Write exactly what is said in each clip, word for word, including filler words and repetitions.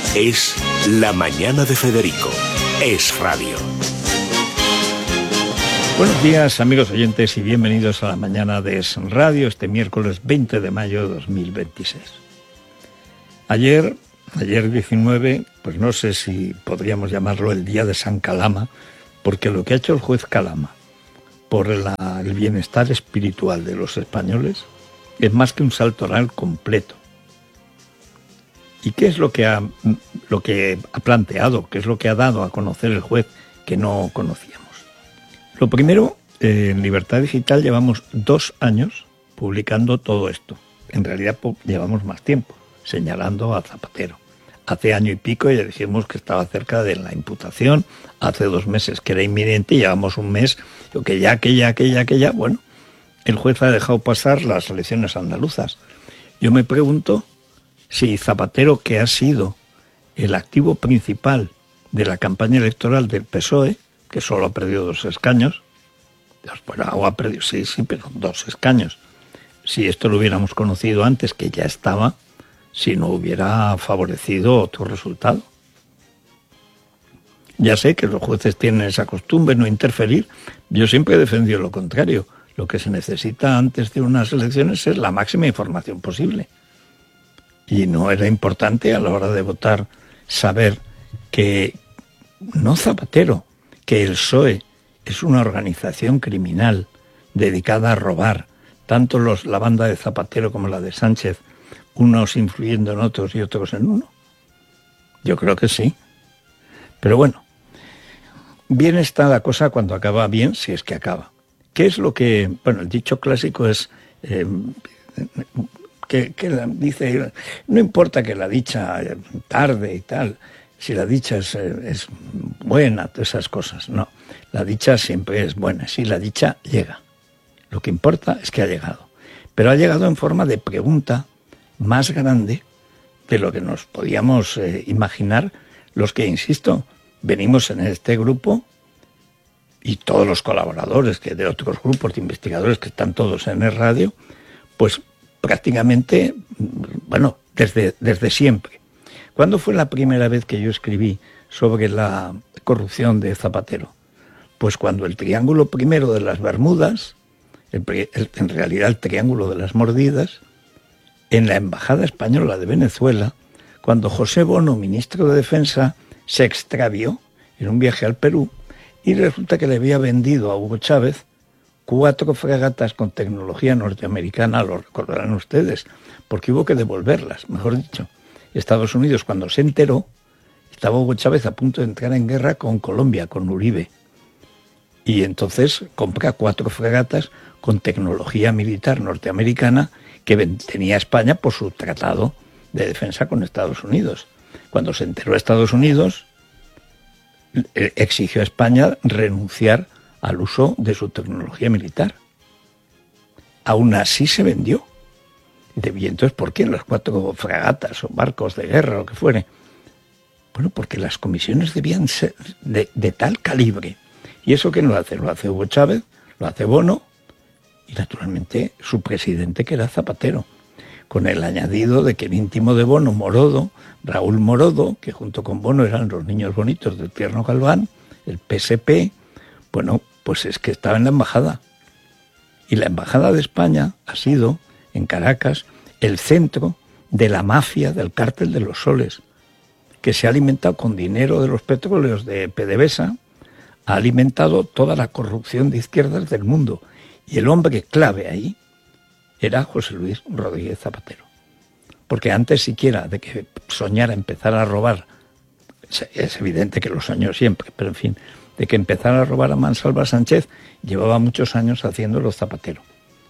Es La Mañana de Federico. Es Radio. Buenos días, amigos oyentes, y bienvenidos a La Mañana de Es Radio, este miércoles veinte de mayo de dos mil veintiséis. Ayer, ayer diecinueve, pues no sé si podríamos llamarlo el día de San Calama, porque lo que ha hecho el juez Calama por la, el bienestar espiritual de los españoles es más que un salto oral completo. ¿Y qué es lo que ha, lo que ha planteado, qué es lo que ha dado a conocer el juez que no conocíamos? Lo primero, eh, en Libertad Digital llevamos dos años publicando todo esto. En realidad llevamos más tiempo, señalando a Zapatero. Hace año y pico ya dijimos que estaba cerca de la imputación, hace dos meses que era inminente, y llevamos un mes, que ya, que ya, que ya, que ya. Bueno, el juez ha dejado pasar las elecciones andaluzas. Yo me pregunto si Zapatero, que ha sido el activo principal de la campaña electoral del P S O E, que solo ha perdido dos escaños, bueno, ha perdido, sí, sí, pero dos escaños. Si esto lo hubiéramos conocido antes, que ya estaba, si no hubiera favorecido otro resultado. Ya sé que los jueces tienen esa costumbre, no interferir. Yo siempre he defendido lo contrario. Lo que se necesita antes de unas elecciones es la máxima información posible. Y no era importante a la hora de votar saber que no Zapatero, que el P S O E es una organización criminal dedicada a robar, tanto los, la banda de Zapatero como la de Sánchez, unos influyendo en otros y otros en uno. Yo creo que sí. Pero bueno, bien está la cosa cuando acaba bien, si es que acaba. ¿Qué es lo que...? Bueno, el dicho clásico es... Eh, que, que la, dice, no importa que la dicha tarde y tal, si la dicha es, es buena, todas esas cosas. No, la dicha siempre es buena, si la dicha llega. Lo que importa es que ha llegado. Pero ha llegado en forma de pregunta más grande de lo que nos podíamos eh, imaginar los que, insisto, venimos en este grupo y todos los colaboradores que de otros grupos de investigadores que están todos en el radio, pues prácticamente, bueno, desde, desde siempre. ¿Cuándo fue la primera vez que yo escribí sobre la corrupción de Zapatero? Pues cuando el triángulo primero de las Bermudas, el, el, en realidad el triángulo de las mordidas, en la Embajada Española de Venezuela, cuando José Bono, ministro de Defensa, se extravió en un viaje al Perú y resulta que le había vendido a Hugo Chávez cuatro fragatas con tecnología norteamericana, lo recordarán ustedes, porque hubo que devolverlas, mejor dicho. Estados Unidos, cuando se enteró, estaba Hugo Chávez a punto de entrar en guerra con Colombia, con Uribe. Y entonces compra cuatro fragatas con tecnología militar norteamericana que tenía España por su tratado de defensa con Estados Unidos. Cuando se enteró Estados Unidos, exigió a España renunciar al uso de su tecnología militar. Aún así se vendió. ¿Y entonces por qué las cuatro fragatas o barcos de guerra o lo que fuere? Bueno, porque las comisiones debían ser de, de tal calibre. ¿Y eso quién lo hace? Lo hace Hugo Chávez, lo hace Bono y naturalmente su presidente, que era Zapatero, con el añadido de que el íntimo de Bono, Morodo, Raúl Morodo, que junto con Bono eran los niños bonitos del Tierno Galván, el P S P, bueno, pues es que estaba en la embajada. Y la embajada de España ha sido, en Caracas, el centro de la mafia del cártel de los soles, que se ha alimentado con dinero de los petróleos de PDVSA, ha alimentado toda la corrupción de izquierdas del mundo. Y el hombre clave ahí era José Luis Rodríguez Zapatero. Porque antes siquiera de que soñara empezar a robar, es evidente que lo soñó siempre, pero en fin, de que empezara a robar a Mansalva Sánchez, llevaba muchos años haciéndolo Zapatero.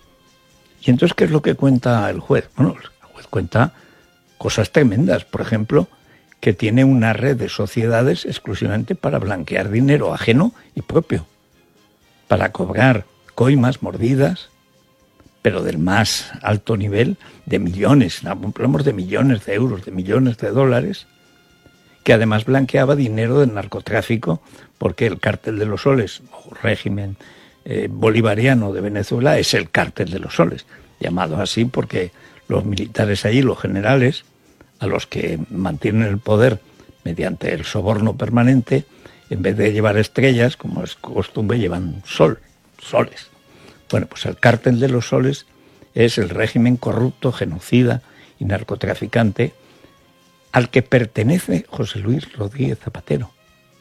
Y entonces, ¿qué es lo que cuenta el juez? Bueno, el juez cuenta cosas tremendas. Por ejemplo, que tiene una red de sociedades exclusivamente para blanquear dinero ajeno y propio, para cobrar coimas, mordidas, pero del más alto nivel, de millones, hablamos de millones de euros, de millones de dólares, que además blanqueaba dinero del narcotráfico, porque el cártel de los soles, o régimen eh, bolivariano de Venezuela, es el cártel de los soles, llamado así porque los militares allí, los generales, a los que mantienen el poder mediante el soborno permanente, en vez de llevar estrellas, como es costumbre, llevan sol, soles. Bueno, pues el cártel de los soles es el régimen corrupto, genocida y narcotraficante al que pertenece José Luis Rodríguez Zapatero.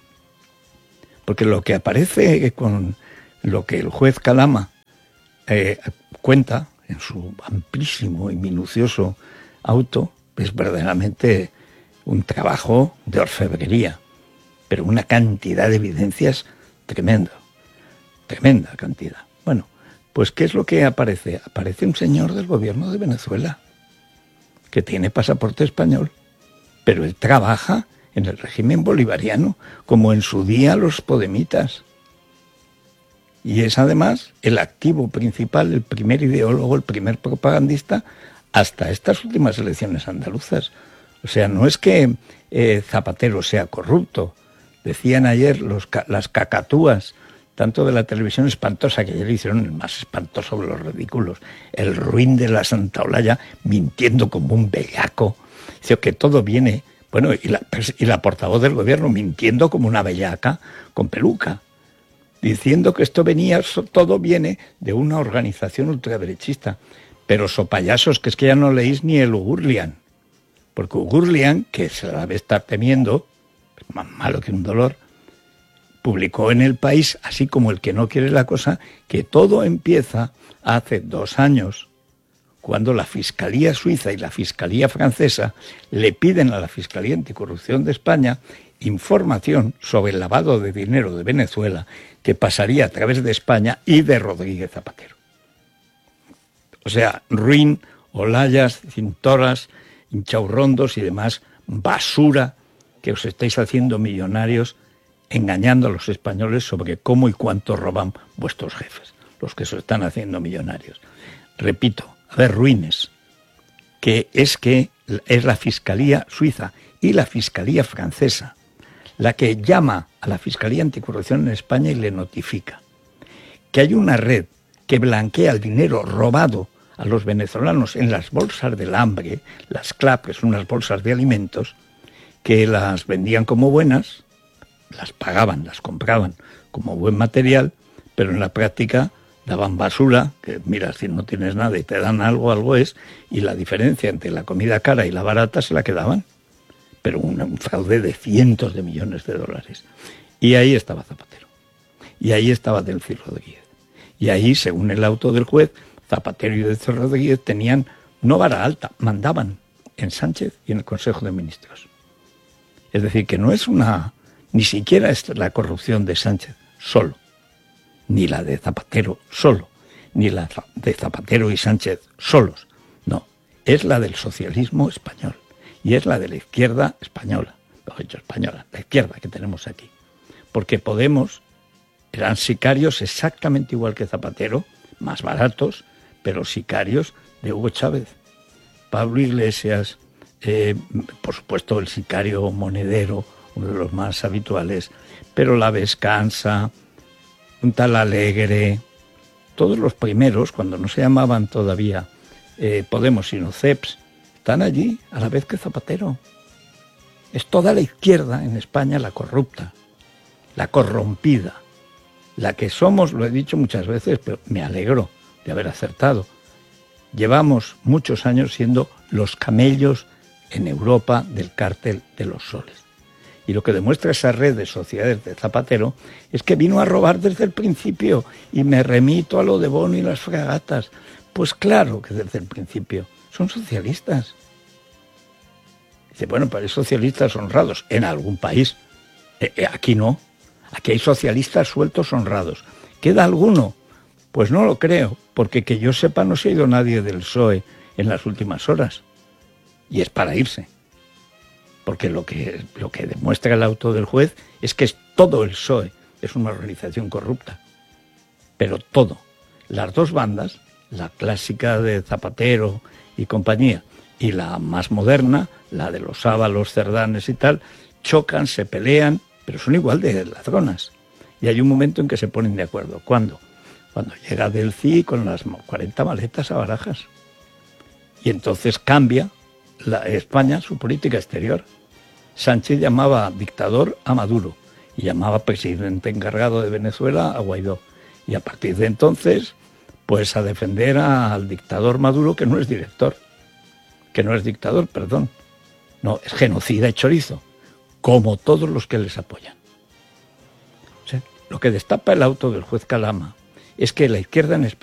Porque lo que aparece con lo que el juez Calama eh, cuenta en su amplísimo y minucioso auto es verdaderamente un trabajo de orfebrería, pero una cantidad de evidencias tremenda, tremenda cantidad. Bueno, pues ¿qué es lo que aparece? Aparece un señor del gobierno de Venezuela que tiene pasaporte español, pero él trabaja en el régimen bolivariano, como en su día los podemitas. Y es además el activo principal, el primer ideólogo, el primer propagandista, hasta estas últimas elecciones andaluzas. O sea, no es que eh, Zapatero sea corrupto. Decían ayer los, las cacatúas, tanto de la televisión espantosa, que ayer hicieron el más espantoso de los ridículos, el ruin de la Santa Olalla, mintiendo como un bellaco. Dice que todo viene... Bueno, y la, y la portavoz del gobierno mintiendo como una bellaca con peluca, diciendo que esto venía, todo viene de una organización ultraderechista. Pero sopayasos, que es que ya no leéis ni el Ugurlian, porque Ugurlian, que se la debe estar temiendo, es más malo que un dolor, publicó en El País, así como el que no quiere la cosa, que todo empieza hace dos años, cuando la Fiscalía Suiza y la Fiscalía Francesa le piden a la Fiscalía Anticorrupción de España información sobre el lavado de dinero de Venezuela que pasaría a través de España y de Rodríguez Zapatero. O sea, ruin, olayas, cintoras, hinchaurrondos y demás basura que os estáis haciendo millonarios engañando a los españoles sobre cómo y cuánto roban vuestros jefes, los que se están haciendo millonarios. Repito, a ver, ruines, que es que es la Fiscalía Suiza y la Fiscalía Francesa la que llama a la Fiscalía Anticorrupción en España y le notifica que hay una red que blanquea el dinero robado a los venezolanos en las bolsas del hambre, las C L A P, que son unas bolsas de alimentos, que las vendían como buenas, las pagaban, las compraban como buen material, pero en la práctica daban basura, que mira, si no tienes nada y te dan algo, algo es, y la diferencia entre la comida cara y la barata se la quedaban, pero un, un fraude de cientos de millones de dólares. Y ahí estaba Zapatero, y ahí estaba Delcy Rodríguez, y ahí, según el auto del juez, Zapatero y Delcy Rodríguez tenían, no vara alta, mandaban en Sánchez y en el Consejo de Ministros. Es decir, que no es una, ni siquiera es la corrupción de Sánchez solo, ni la de Zapatero solo, ni la de Zapatero y Sánchez solos. No, es la del socialismo español y es la de la izquierda española, lo he dicho española, la izquierda que tenemos aquí. Porque Podemos eran sicarios exactamente igual que Zapatero, más baratos, pero sicarios de Hugo Chávez. Pablo Iglesias, eh, por supuesto el sicario Monedero, uno de los más habituales, pero la Vescansa, un tal Alegre, todos los primeros, cuando no se llamaban todavía eh, Podemos sino C E P S, están allí a la vez que Zapatero. Es toda la izquierda en España la corrupta, la corrompida, la que somos, lo he dicho muchas veces, pero me alegro de haber acertado. Llevamos muchos años siendo los camellos en Europa del cártel de los soles. Y lo que demuestra esa red de sociedades de Zapatero es que vino a robar desde el principio. Y me remito a lo de Bono y las fragatas. Pues claro que desde el principio son socialistas. Dice, bueno, pero hay socialistas honrados en algún país. Eh, eh, aquí no. Aquí hay socialistas sueltos honrados. ¿Queda alguno? Pues no lo creo, porque que yo sepa no se ha ido nadie del P S O E en las últimas horas. Y es para irse. Porque lo que, lo que demuestra el auto del juez es que es todo el P S O E, es una organización corrupta. Pero todo. Las dos bandas, la clásica de Zapatero y compañía, y la más moderna, la de los Ábalos, Cerdanes y tal, chocan, se pelean, pero son igual de ladronas. Y hay un momento en que se ponen de acuerdo. ¿Cuándo? Cuando llega Delcy con las cuarenta maletas a Barajas. Y entonces cambia la España su política exterior. Sánchez llamaba dictador a Maduro y llamaba presidente encargado de Venezuela a Guaidó. Y a partir de entonces, pues a defender al dictador Maduro, que no es director, que no es dictador, perdón. No, es genocida y chorizo, como todos los que les apoyan. O sea, lo que destapa el auto del juez Calama es que la izquierda en España